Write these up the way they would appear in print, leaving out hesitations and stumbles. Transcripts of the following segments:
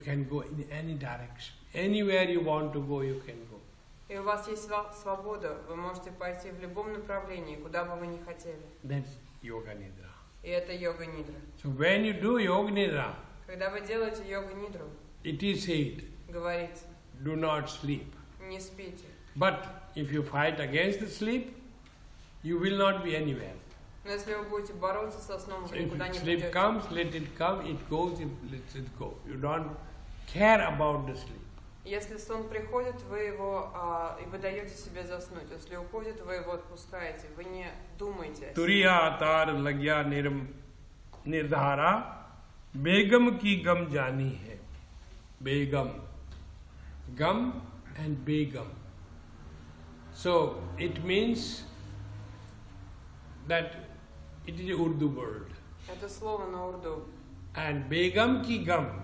You can go in any direction. Anywhere you want to go, you can go. И у вас есть свобода, вы можете пойти в любом направлении, куда бы вы ни хотели. That's Yoga Nidra. И это йога нидра. So when you do Yoga Nidra, Когда вы делаете йога нидру, it is said, говорится, do not sleep. не спите. But if you fight against the sleep, you will not be anywhere. Но если вы будете бороться со сном, So вы никуда if не sleep придете. comes, let it come, it goes, let it go. You don't care about the sleep. Если сон приходит, вы его и вы даете себе заснуть. Если уходит, вы его отпускаете. Вы не думаете о себе. Turiya atar lagya nirdhara begam ki gam jani hai. Begam. Gam and begam. So it means that it is a Urdu word. Это слово на урду. And begam ki gam.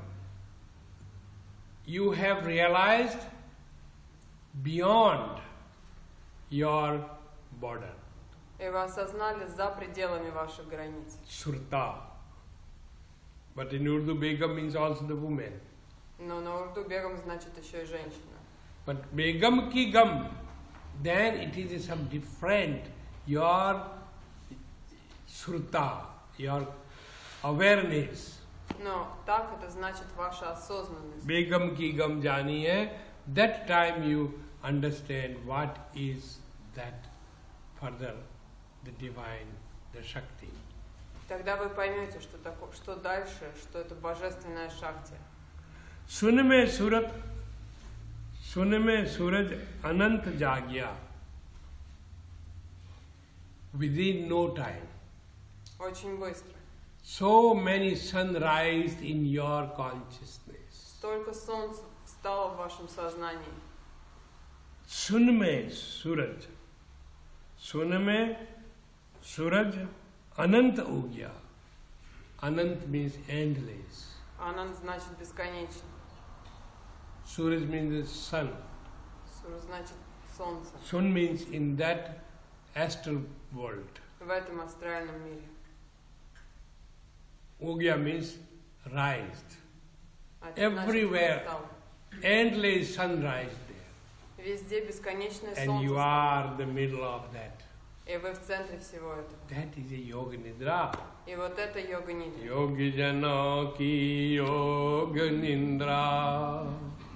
You have realized beyond your border. И вы осознали за пределами ваших границ. Surta. But in Urdu, Begum means also the woman. Но на урду бегом значит еще и женщина. But Begum ki gam, then it is some different. Your surta, your awareness. Но так это значит ваша осознанность. Begum ki gam jani hai. That time you understand what is that further, the divine, the Shakti. Тогда вы поймете, что такое, что дальше, что это божественная шакти. सुन में सूरज अनंत जाग्या. Within no time. Очень быстро. So many sunrise in your consciousness. Столько солнца встало в вашем сознании. सुन में सूरज अनंत हो गया. Anant means endless. Ананд значит бесконечно. Suraj means the sun. Сура значит солнце. Sun means in that astral world. В этом астральном мире. Ogya means rised. А это значит, Everywhere, встал. endless sunrise there. Везде бесконечное And you солнце. are the middle of that. И вы в центре всего этого. That is a Yoga Nidra. И вот это йога нидра. Yogi Jana ki Yoga Nidra.